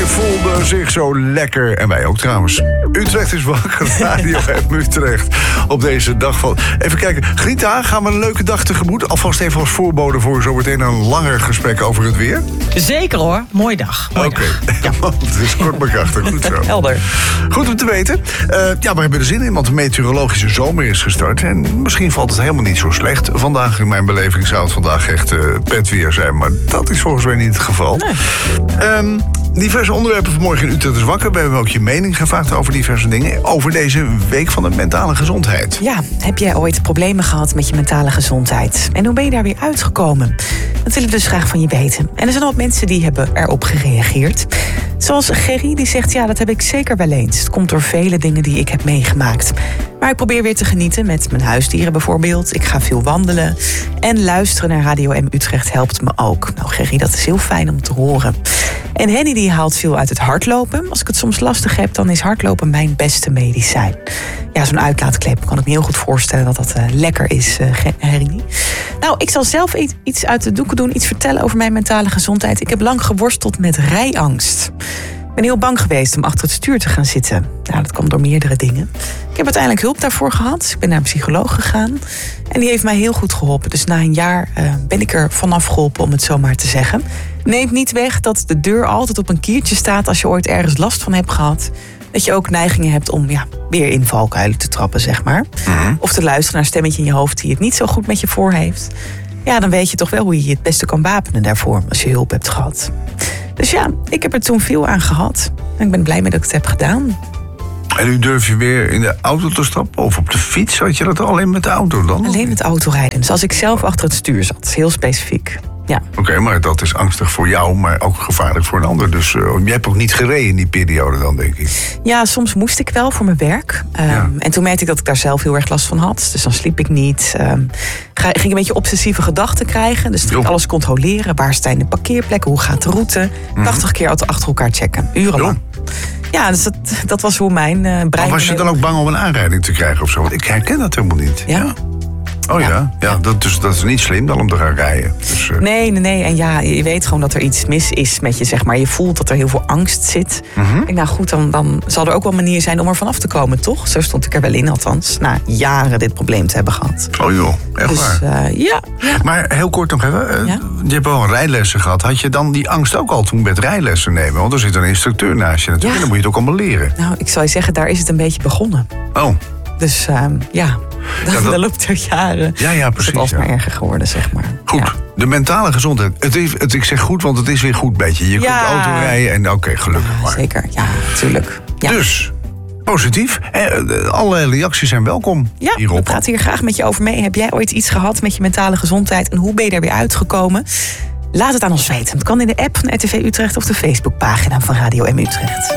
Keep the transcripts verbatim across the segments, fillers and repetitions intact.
voelde zich zo lekker. En wij ook trouwens. Utrecht is wakker, Radio M Utrecht. Op deze dag van... Even kijken. Grita, gaan we een leuke dag tegemoet? Alvast even als voorbode voor zometeen een langer gesprek over het weer. Zeker hoor. Mooie dag. Oké. Okay. Ja. Het is kort maar krachtig. Goed zo. Helder. Goed om te weten. Uh, ja, we hebben er zin in, want de meteorologische zomer is gestart. En misschien valt het helemaal niet zo slecht. Vandaag in mijn beleving zou het vandaag echt uh, petweer zijn. Maar dat is volgens mij niet het geval. Nee. Um, diverse onderwerpen vanmorgen in Utrecht is wakker. We hebben ook je mening gevraagd over diverse dingen. Over deze week van de mentale gezondheid. Ja, heb jij ooit problemen gehad met je mentale gezondheid? En hoe ben je daar weer uitgekomen? Dat willen we dus graag van je weten. En er zijn al wat mensen die hebben erop gereageerd. Zoals Gerry, die zegt, ja, dat heb ik zeker wel eens. Het komt door vele dingen die ik heb meegemaakt. Maar ik probeer weer te genieten met mijn huisdieren bijvoorbeeld. Ik ga veel wandelen. En luisteren naar Radio M Utrecht helpt me ook. Nou, Gerry, dat is heel fijn om te horen. En Henny die haalt veel uit het hardlopen. Als ik het soms lastig heb, dan is hardlopen mijn beste medicijn. Ja, zo'n uitlaatklep kan ik me heel goed voorstellen dat dat uh, lekker is, uh, Henny. Nou, ik zal zelf iets uit de doeken doen. Iets vertellen over mijn mentale gezondheid. Ik heb lang geworsteld met rijangst. Ik ben heel bang geweest om achter het stuur te gaan zitten. Nou, dat kwam door meerdere dingen. Ik heb uiteindelijk hulp daarvoor gehad. Ik ben naar een psycholoog gegaan. En die heeft mij heel goed geholpen. Dus na een jaar uh, ben ik er vanaf geholpen, om het zo maar te zeggen. Neemt niet weg dat de deur altijd op een kiertje staat als je ooit ergens last van hebt gehad. Dat je ook neigingen hebt om ja, weer in valkuilen te trappen, zeg maar. Mm-hmm. Of te luisteren naar een stemmetje in je hoofd die het niet zo goed met je voor heeft. Ja, dan weet je toch wel hoe je je het beste kan wapenen daarvoor als je hulp hebt gehad. Dus ja, ik heb er toen veel aan gehad. En ik ben blij mee dat ik het heb gedaan. En nu durf je weer in de auto te stappen? Of op de fiets? Had je dat alleen met de auto dan? Alleen met autorijden. Dus als ik zelf achter het stuur zat. Heel specifiek. Ja. Oké, okay, maar dat is angstig voor jou, maar ook gevaarlijk voor een ander. Dus uh, je hebt ook niet gereden in die periode dan, denk ik. Ja, soms moest ik wel voor mijn werk. Um, ja. En toen merkte ik dat ik daar zelf heel erg last van had. Dus dan sliep ik niet. Um, ging een beetje obsessieve gedachten krijgen. Dus ging alles controleren. Waar staan de parkeerplekken? Hoe gaat de route? Mm-hmm. tachtig keer achter elkaar checken. Urenlang. Jo. Ja, dus dat, dat was hoe mijn uh, brein... Maar was je dan ook bang om een aanrijding te krijgen of zo? Want ik herken dat helemaal niet. Ja. ja. Oh ja, ja, ja dat, dus, dat is niet slim dan om te gaan rijden. Dus, uh... Nee, nee, nee. En ja, je weet gewoon dat er iets mis is met je, zeg maar. Je voelt dat er heel veel angst zit. Mm-hmm. En nou goed, dan, dan zal er ook wel een manier zijn om er vanaf te komen, toch? Zo stond ik er wel in, althans. Na jaren dit probleem te hebben gehad. Oh joh, echt dus, waar? Uh, ja, ja. Maar heel kort nog even. Uh, ja? Je hebt wel een rijlessen gehad. Had je dan die angst ook al toen met rijlessen nemen? Want er zit een instructeur naast je natuurlijk. Ja. En dan moet je het ook allemaal leren. Nou, ik zou je zeggen, daar is het een beetje begonnen. Oh. Dus uh, ja... Dat, ja, dat loopt er jaren. Ja, ja, precies. Het is alsmaar ja. erger geworden, zeg maar. Goed, ja. De mentale gezondheid. Het is, het, ik zeg goed, want het is weer goed beetje. Je ja. kunt auto rijden en oké, okay, gelukkig ja, maar. Zeker, ja, natuurlijk. Ja. Dus, positief. Eh, alle reacties zijn welkom ja, hierop. Ik praat hier graag met je over mee. Heb jij ooit iets gehad met je mentale gezondheid? En hoe ben je daar weer uitgekomen? Laat het aan ons weten. Het kan in de app van R T V Utrecht of de Facebookpagina van Radio M Utrecht.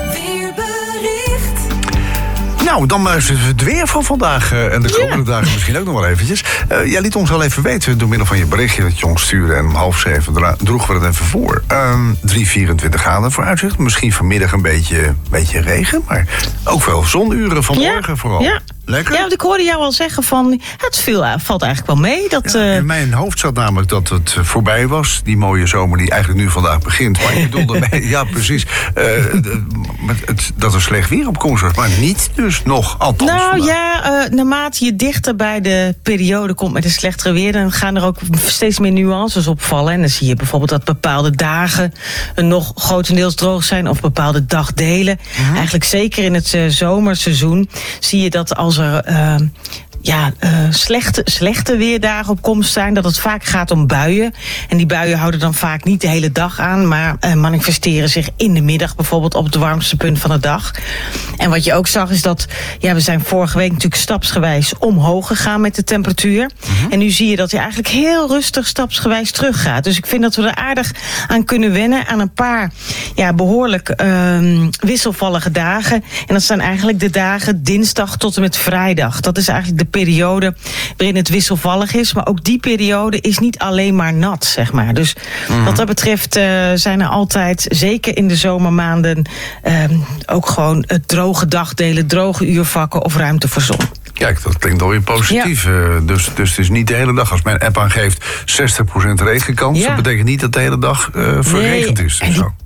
Nou, dan maar het weer van vandaag uh, en de komende yeah. dagen misschien ook nog wel eventjes. Uh, jij liet ons al even weten door middel van je berichtje dat je ons stuurde. En om half zeven dra- droegen we het even voor. Um, drie, vierentwintig graden vooruitzicht. Misschien vanmiddag een beetje, beetje regen. Maar ook wel zonuren vanmorgen ja. vooral. Ja. Lekker? Ja, want ik hoorde jou al zeggen van... Het viel, valt eigenlijk wel mee. Dat, ja, uh... in mijn hoofd zat namelijk dat het voorbij was. Die mooie zomer die eigenlijk nu vandaag begint. Maar ik bedoelde mee, ja precies. Uh, het, dat er slecht weer op komst was. Maar niet dus nog, althans. Nou vandaag. ja, uh, naarmate je dichter bij de periode komt met een slechtere weer... dan gaan er ook steeds meer nuances opvallen. En dan zie je bijvoorbeeld dat bepaalde dagen... nog grotendeels droog zijn of bepaalde dagdelen. Mm-hmm. Eigenlijk zeker in het uh, zomerseizoen zie je dat als er uh, ja, uh, slechte, slechte weerdagen op komst zijn... dat het vaak gaat om buien. En die buien houden dan vaak niet de hele dag aan... maar uh, manifesteren zich in de middag bijvoorbeeld op het warmste punt van de dag. En wat je ook zag is dat... ja, we zijn vorige week natuurlijk stapsgewijs omhoog gegaan met de temperatuur. Mm-hmm. En nu zie je dat hij eigenlijk heel rustig stapsgewijs teruggaat. Dus ik vind dat we er aardig aan kunnen wennen... aan een paar ja, behoorlijk uh, wisselvallige dagen. En dat zijn eigenlijk de dagen dinsdag tot en met vrijdag. Dat is eigenlijk de periode waarin het wisselvallig is. Maar ook die periode is niet alleen maar nat, zeg maar. Dus mm-hmm. wat dat betreft uh, zijn er altijd, zeker in de zomermaanden... Uh, ook gewoon uh, droge dagdelen, droge uurvakken of ruimte voor zon. Kijk, dat klinkt alweer positief. Ja. Uh, dus, dus het is niet de hele dag. Als mijn app aangeeft zestig procent regenkans... Ja. dat betekent niet dat de hele dag uh, verregend nee, is. En zo.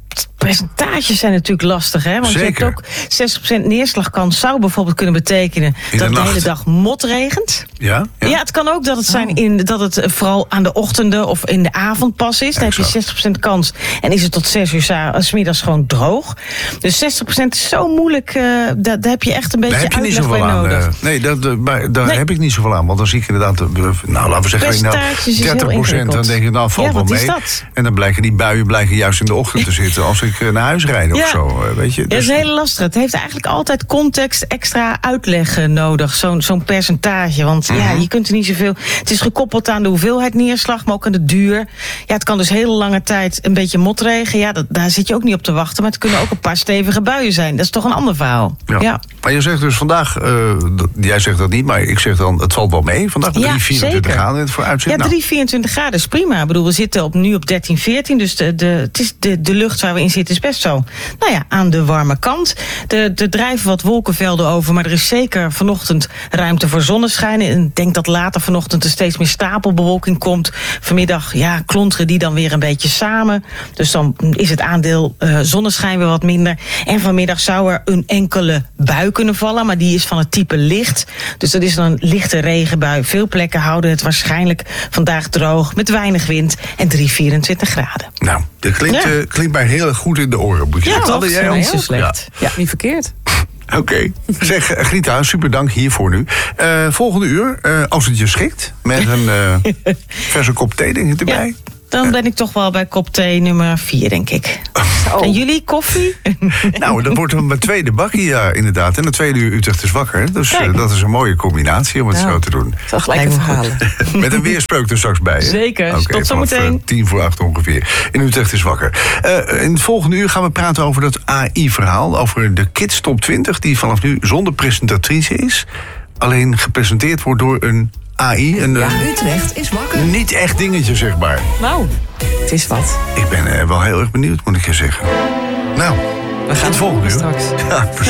percentages zijn natuurlijk lastig, hè? Want Zeker. je hebt ook zestig procent neerslagkans zou bijvoorbeeld kunnen betekenen In dat de de nacht. hele dag motregent. Ja? Ja. het kan ook dat het, zijn Oh. in, dat het vooral aan de ochtenden of in de avond pas is. Dan heb je Exact. zestig procent kans en is het tot zes uur 's a- 's middags gewoon droog. Dus zestig procent is zo moeilijk, uh, daar, daar heb je echt een beetje Daar heb je niet uitleg zoveel bij aan. nodig. eh, nee, dat, eh, maar daar Nee. heb ik niet zoveel aan. Want dan zie ik inderdaad, eh, nou laten we zeggen, inderdaad Percentages is heel dertig procent. Dan ingewikkeld. denk ik, nou valt Ja, wel wat is mee. dat? En dan blijken die buien blijken juist in de ochtend te zitten als ik eh, naar huis rijd of Ja. zo. eh, Weet je? Ja, dat is een hele lastige. Het heeft eigenlijk altijd context, extra uitleg eh, nodig, zo'n zo'n percentage. Want ja, je kunt er niet zoveel... Het is gekoppeld aan de hoeveelheid neerslag, maar ook aan de duur. Ja, het kan dus hele lange tijd een beetje motregen. Ja, dat, daar zit je ook niet op te wachten. Maar het kunnen ook een paar stevige buien zijn. Dat is toch een ander verhaal. Ja. Ja. Maar je zegt dus vandaag, eh, dat- jij zegt dat niet, maar ik zeg dan, het valt wel mee. Vandaag met Ja, drie, vierentwintig zeker. graden in het vooruitzicht. Ja, Nou, drie, vierentwintig graden is prima. Ik bedoel, we zitten op, nu op dertien, veertien. Dus de, de, het is de, de lucht waar we in zitten is best zo, nou ja, aan de warme kant. De, er drijven wat wolkenvelden over, maar er is zeker vanochtend ruimte voor zonneschijn. En ik denk dat later vanochtend er steeds meer stapelbewolking komt. Vanmiddag, ja, klonteren die dan weer een beetje samen. Dus dan is het aandeel uh, zonneschijn weer wat minder. En vanmiddag zou er een enkele bui kunnen vallen, maar die is van het type licht. Dus dat is dan een lichte regenbui. Veel plekken houden het waarschijnlijk vandaag droog met weinig wind en drie, vierentwintig graden. nou dat klinkt, Ja. eh, klinkt mij heel erg goed in de oren, moet je Ja, zeggen. toch? Hadden jij Zo ook? niet zo slecht. Ja, niet verkeerd. Oké. Zeg, eh, Grieta, super dank hiervoor nu. Eh, volgende uur, eh, als het je schikt, met een eh, verse kop thee, denk ik erbij. Ja, dan ben ik toch wel bij kop thee nummer vier, denk ik. Oh. En jullie, koffie? Nou, dat wordt dan mijn tweede bakkie, ja, inderdaad. En de tweede uur Utrecht is wakker. Dus eh, Kijk. dat is een mooie combinatie om het Nou. zo te doen. Zal gelijk Lijkt even me halen. Met een weerspreuk er straks bij. Hè? Zeker. Oké, Tot vanaf, zometeen. eh, tien voor acht ongeveer. In Utrecht is wakker. Eh, in het volgende uur gaan we praten over dat A I-verhaal. Over de Kids Top twintig, die vanaf nu zonder presentatrice is. Alleen gepresenteerd wordt door een A I. Een Ja. eh, Utrecht is wakker. niet echt dingetje, zeg maar. Nou, Het is wat. Ik ben eh, wel heel erg benieuwd, moet ik je zeggen. Nou, We gaan het volgende uur. straks. Ja, precies.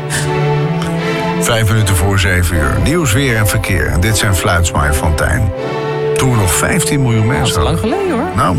Vijf minuten voor zeven uur. Nieuws, weer en verkeer. En dit zijn Fluitsma en Fontijn. Toen we nog vijftien miljoen Dat mensen is lang hadden. geleden hoor. Nou,